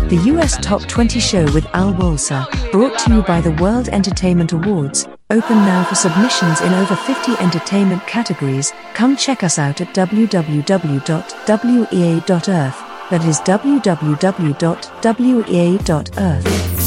The US Top 20 show with Al Walser, brought to you by the World Entertainment Awards, open now for submissions in over 50 entertainment categories. Come check us out at www.wea.earth, that is www.wea.earth.